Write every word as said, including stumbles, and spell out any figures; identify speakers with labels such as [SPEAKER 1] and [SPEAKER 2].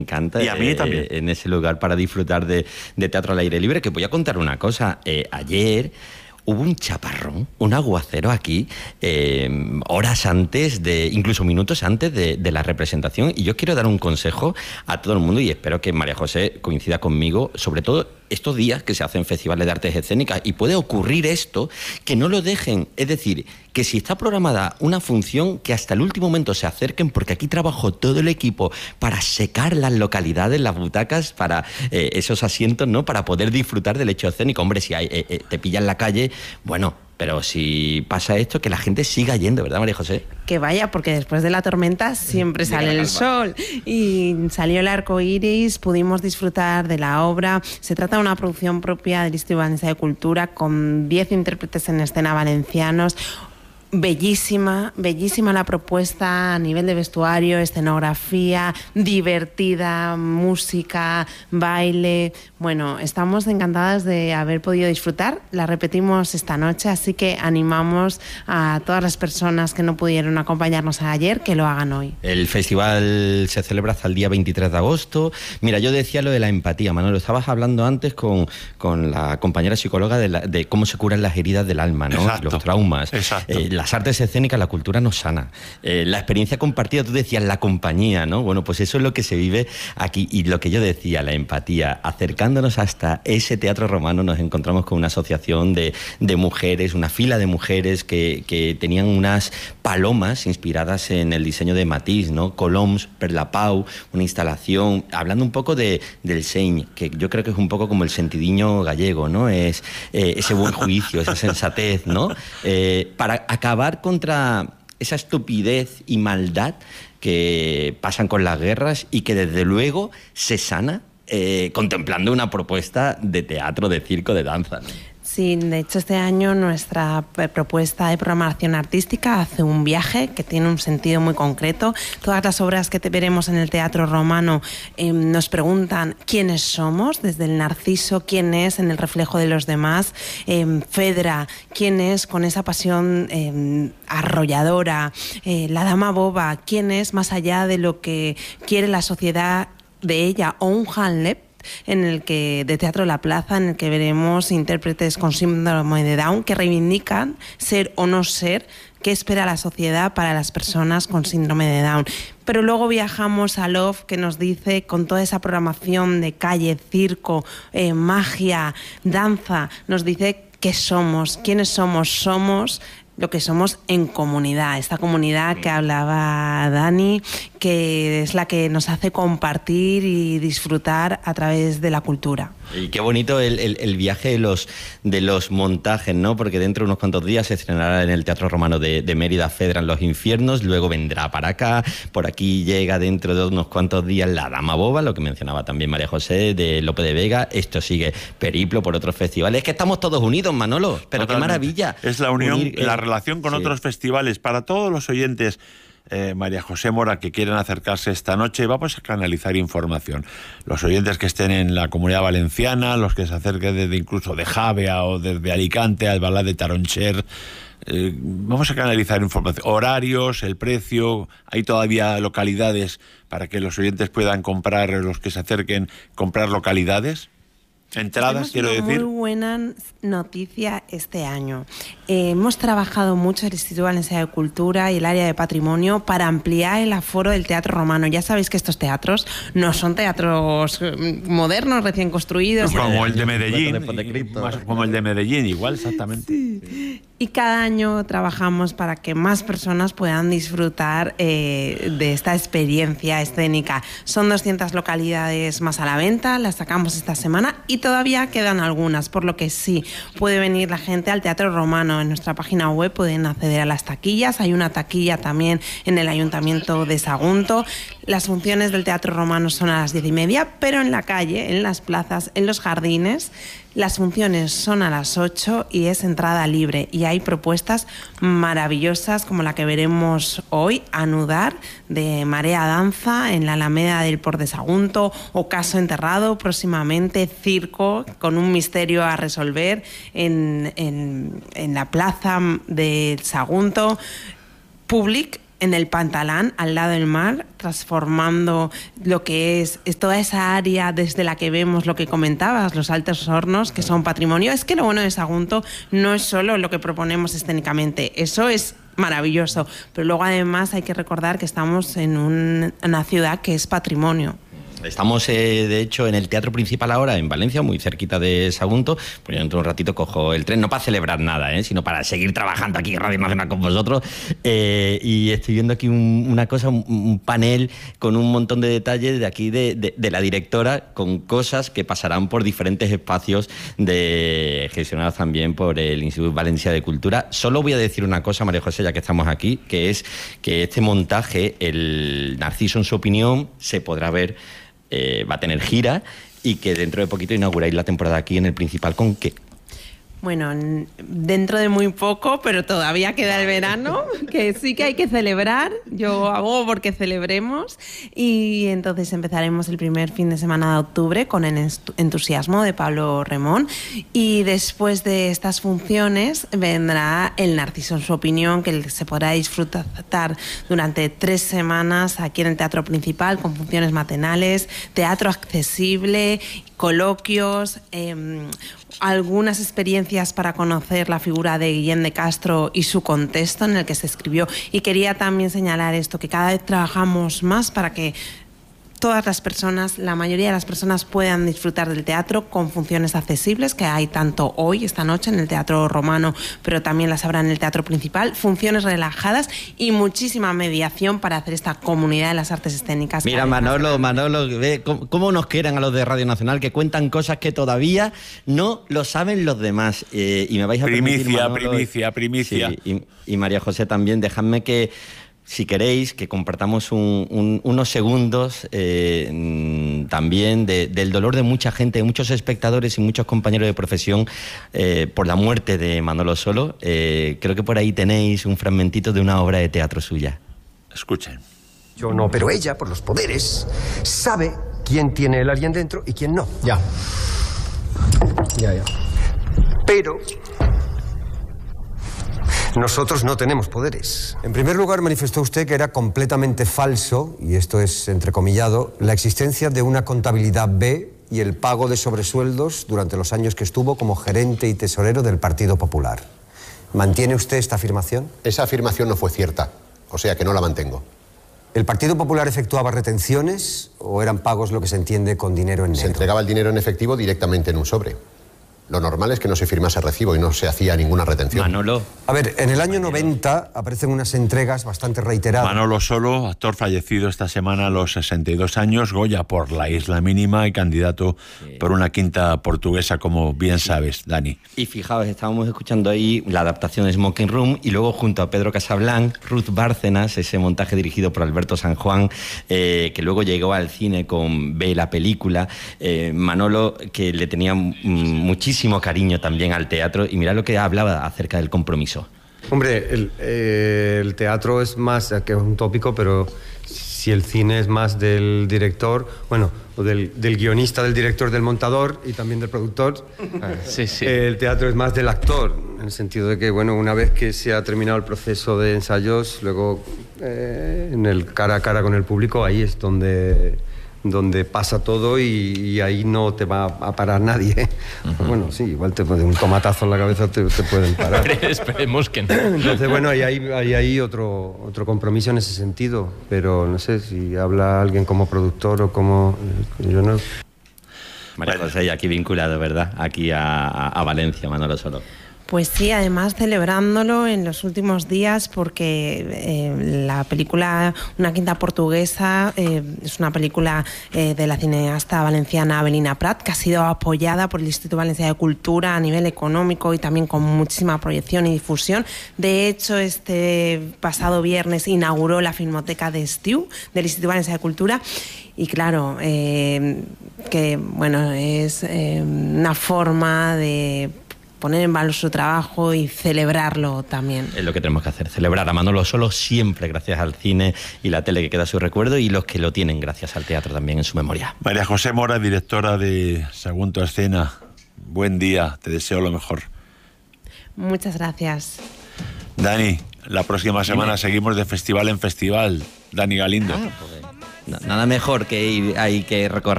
[SPEAKER 1] encanta.
[SPEAKER 2] Y a mí también.
[SPEAKER 1] Eh, en ese lugar para disfrutar de, de teatro al aire libre. Que voy a contar una cosa. Eh, ayer hubo un chaparrón, un aguacero aquí, eh, horas antes, de incluso minutos antes de, de la representación. Y yo quiero dar un consejo a todo el mundo, y espero que María José coincida conmigo, sobre todo estos días que se hacen festivales de artes escénicas, y puede ocurrir esto, que no lo dejen. Es decir, que si está programada una función, que hasta el último momento se acerquen, porque aquí trabajó todo el equipo para secar las localidades, las butacas, para eh, esos asientos, ¿no? Para poder disfrutar del hecho escénico. Hombre, si hay, eh, eh, te pilla en la calle, bueno, pero si pasa esto, que la gente siga yendo, ¿verdad, María José?
[SPEAKER 3] Que vaya, porque después de la tormenta siempre sale el sol. Y salió el arco iris, pudimos disfrutar de la obra. Se trata de una producción propia del Instituto Valencià de Cultura, con diez intérpretes en escena valencianos. Bellísima, bellísima la propuesta a nivel de vestuario, escenografía, divertida, música, baile. Bueno, estamos encantadas de haber podido disfrutar. La repetimos esta noche, así que animamos a todas las personas que no pudieron acompañarnos ayer que lo hagan hoy.
[SPEAKER 1] El festival se celebra hasta el día veintitrés de agosto. Mira, yo decía lo de la empatía, Manolo. Estabas hablando antes con, con la compañera psicóloga de, la, de cómo se curan las heridas del alma, ¿no?
[SPEAKER 2] Exacto.
[SPEAKER 1] Los traumas.
[SPEAKER 2] Exacto.
[SPEAKER 1] Eh, las artes escénicas, la cultura nos sana. Eh, la experiencia compartida, tú decías, la compañía, ¿no? Bueno, pues eso es lo que se vive aquí. Y lo que yo decía, la empatía. Acercándonos hasta ese Teatro Romano, nos encontramos con una asociación de, de mujeres, una fila de mujeres que, que tenían unas palomas inspiradas en el diseño de Matisse, ¿no? Coloms per la Pau, una instalación, hablando un poco de, del seny, que yo creo que es un poco como el sentidiño gallego, ¿no? Es eh, ese buen juicio, esa sensatez, ¿no? Eh, para acabar contra esa estupidez y maldad que pasan con las guerras, y que desde luego se sana eh, contemplando una propuesta de teatro, de circo, de danza, ¿no?
[SPEAKER 3] Sí, de hecho este año nuestra propuesta de programación artística hace un viaje que tiene un sentido muy concreto. Todas las obras que te veremos en el Teatro Romano eh, nos preguntan quiénes somos, desde el Narciso, quién es en el reflejo de los demás, eh, Fedra, quién es con esa pasión eh, arrolladora, eh, la Dama Boba, quién es más allá de lo que quiere la sociedad de ella, o un Hamlet en el que de Teatro La Plaza, en el que veremos intérpretes con síndrome de Down que reivindican ser o no ser, qué espera la sociedad para las personas con síndrome de Down. Pero luego viajamos a Love, que nos dice, con toda esa programación de calle, circo, eh, magia, danza, nos dice qué somos, quiénes somos. Somos lo que somos en comunidad, esta comunidad que hablaba Dani, que es la que nos hace compartir y disfrutar a través de la cultura.
[SPEAKER 1] Y qué bonito el, el, el viaje de los, de los montajes, ¿no? Porque dentro de unos cuantos días se estrenará en el Teatro Romano de, de Mérida Fedra en Los Infiernos, luego vendrá para acá, por aquí llega dentro de unos cuantos días La Dama Boba, lo que mencionaba también María José, de Lope de Vega. Esto sigue periplo por otros festivales. Es que estamos todos unidos, Manolo, pero
[SPEAKER 2] Totalmente.
[SPEAKER 1] Qué maravilla.
[SPEAKER 2] Es la unión,
[SPEAKER 1] unir,
[SPEAKER 2] la
[SPEAKER 1] eh,
[SPEAKER 2] relación con
[SPEAKER 1] sí.
[SPEAKER 2] otros festivales. Para todos los oyentes, Eh, María José Mora, que quieren acercarse esta noche, vamos a canalizar información. Los oyentes que estén en la Comunidad Valenciana, los que se acerquen desde incluso de Javea o desde Alicante, Albalá de Taroncher, eh, vamos a canalizar información. Horarios, el precio, hay todavía localidades para que los oyentes puedan comprar, los que se acerquen, comprar localidades. Entradas,
[SPEAKER 3] Tenemos
[SPEAKER 2] quiero
[SPEAKER 3] una
[SPEAKER 2] decir.
[SPEAKER 3] muy buena noticia este año. Eh, hemos trabajado mucho el Instituto Valencià de Cultura y el área de patrimonio para ampliar el aforo del Teatro Romano. Ya sabéis que estos teatros no son teatros modernos, recién construidos.
[SPEAKER 2] Como el de Medellín,
[SPEAKER 1] Después de Cristo.
[SPEAKER 2] más como el de Medellín, igual, exactamente.
[SPEAKER 3] Sí. Y cada año trabajamos para que más personas puedan disfrutar eh, de esta experiencia escénica. Son doscientas localidades más a la venta, las sacamos esta semana y todavía quedan algunas, por lo que sí, puede venir la gente al Teatro Romano. En nuestra página web pueden acceder a las taquillas. Hay una taquilla también en el Ayuntamiento de Sagunto. Las funciones del Teatro Romano son a las diez y media, pero en la calle, en las plazas, en los jardines, las funciones son a las ocho y es entrada libre. Y hay propuestas maravillosas como la que veremos hoy, Anudar, de Marea Danza, en la Alameda del Port de Sagunto, o Caso Enterrado, próximamente circo con un misterio a resolver en, en, en la plaza del Sagunto. Public, en el Pantalán, al lado del mar, transformando lo que es, es toda esa área desde la que vemos lo que comentabas, los Altos Hornos, que son patrimonio. Es que lo bueno de Sagunto no es solo lo que proponemos escénicamente, eso es maravilloso, pero luego además hay que recordar que estamos en un, una ciudad que es patrimonio.
[SPEAKER 1] Estamos, eh, de hecho, en el Teatro Principal ahora, en Valencia, muy cerquita de Sagunto. Pues yo dentro de un ratito cojo el tren, no para celebrar nada, ¿eh? sino para seguir trabajando aquí en Radio Nacional con vosotros. Eh, y estoy viendo aquí un, una cosa, un, un panel con un montón de detalles de aquí de, de, de la directora, con cosas que pasarán por diferentes espacios de, gestionados también por el Instituto Valencia de Cultura. Solo voy a decir una cosa, María José, ya que estamos aquí, que es que este montaje, el Narciso en su opinión, se podrá ver. Eh, va a tener gira y que dentro de poquito inauguráis la temporada aquí en el Principal. ¿Con qué?
[SPEAKER 3] Bueno, dentro de muy poco, pero todavía queda el verano, que sí que hay que celebrar. Yo abogo porque celebremos. Y entonces empezaremos el primer fin de semana de octubre con el entusiasmo de Pablo Remón. Y después de estas funciones vendrá el Narciso en su opinión, que se podrá disfrutar durante tres semanas aquí en el Teatro Principal, con funciones matinales, teatro accesible, coloquios, eh, algunas experiencias para conocer la figura de Guillén de Castro y su contexto en el que se escribió. Y quería también señalar esto, que cada vez trabajamos más para que todas las personas, la mayoría de las personas puedan disfrutar del teatro con funciones accesibles, que hay tanto hoy, esta noche, en el Teatro Romano, pero también las habrá en el Teatro Principal, funciones relajadas y muchísima mediación para hacer esta comunidad de las artes escénicas.
[SPEAKER 1] Mira, Manolo, Manolo, ve cómo, cómo nos quieren a los de Radio Nacional, que cuentan cosas que todavía no lo saben los demás. Eh, y me vais a
[SPEAKER 2] primicia,
[SPEAKER 1] permitir, Manolo,
[SPEAKER 2] primicia, primicia.
[SPEAKER 1] Sí, y, y María José también, dejadme que, si queréis, que compartamos un, un, unos segundos eh, también de, del dolor de mucha gente, de muchos espectadores y muchos compañeros de profesión eh, por la muerte de Manolo Solo. Eh, creo que por ahí tenéis un fragmentito de una obra de teatro suya.
[SPEAKER 2] Escuchen.
[SPEAKER 4] Yo no, pero ella, por los poderes, sabe quién tiene el alien dentro y quién no.
[SPEAKER 5] Ya. Ya, ya.
[SPEAKER 4] Pero nosotros no tenemos poderes. En primer lugar, manifestó usted que era completamente falso, y esto es entrecomillado, la existencia de una contabilidad B y el pago de sobresueldos durante los años que estuvo como gerente y tesorero del Partido Popular. ¿Mantiene usted esta afirmación?
[SPEAKER 5] Esa afirmación no fue cierta, o sea que no la mantengo.
[SPEAKER 4] ¿El Partido Popular efectuaba retenciones o eran pagos lo que se entiende con dinero en negro?
[SPEAKER 5] Se entregaba el dinero en efectivo directamente en un sobre. Lo normal es que no se firmase recibo y no se hacía ninguna retención.
[SPEAKER 1] Manolo.
[SPEAKER 4] A ver, en el año noventa aparecen unas entregas bastante reiteradas.
[SPEAKER 2] Manolo Solo, actor fallecido esta semana a los sesenta y dos años, Goya por La Isla Mínima y candidato sí. por una quinta portuguesa, como bien sí. sabes, Dani.
[SPEAKER 1] Y fijaos, estábamos escuchando ahí la adaptación de Smoking Room y luego junto a Pedro Casablanc, Ruth Bárcenas, ese montaje dirigido por Alberto San Juan, eh, que luego llegó al cine con Ve la película. Eh, Manolo, que le tenía muchísimo cariño también al teatro, y mira lo que hablaba acerca del compromiso.
[SPEAKER 6] Hombre, el, eh, el teatro es más, que es un tópico, pero si el cine es más del director, bueno, o del, del guionista, del director, del montador y también del productor,
[SPEAKER 1] sí, sí.
[SPEAKER 6] el teatro es más del actor, en el sentido de que, bueno, una vez que se ha terminado el proceso de ensayos, luego eh, en el cara a cara con el público, ahí es donde... donde pasa todo y, y ahí no te va a parar nadie. Uh-huh. Bueno, sí, igual te puede un tomatazo en la cabeza te, te pueden parar.
[SPEAKER 7] Esperemos que no.
[SPEAKER 6] Entonces, bueno, hay ahí hay, hay otro, otro compromiso en ese sentido, pero no sé si habla alguien como productor o como... yo no...
[SPEAKER 1] María José, aquí vinculado, ¿verdad? Aquí a, a Valencia, Manolo Solo.
[SPEAKER 3] Pues sí, además celebrándolo en los últimos días porque eh, la película Una quinta portuguesa eh, es una película eh, de la cineasta valenciana Avelina Prat, que ha sido apoyada por el Instituto Valencia de Cultura a nivel económico y también con muchísima proyección y difusión. De hecho, este pasado viernes inauguró la Filmoteca de Estiu del Instituto Valencia de Cultura. Y claro, eh, que bueno, es eh, una forma de poner en valor su trabajo y celebrarlo también.
[SPEAKER 1] Es lo que tenemos que hacer, celebrar a Manolo Solo siempre gracias al cine y la tele que queda a su recuerdo, y los que lo tienen gracias al teatro también en su memoria.
[SPEAKER 2] María José Mora, directora de Sagunto Escena, buen día, te deseo lo mejor.
[SPEAKER 3] Muchas gracias.
[SPEAKER 2] Dani, la próxima semana Dime. seguimos de festival en festival. Dani Galindo.
[SPEAKER 1] Ah, pues, nada mejor que ir ahí que recorrer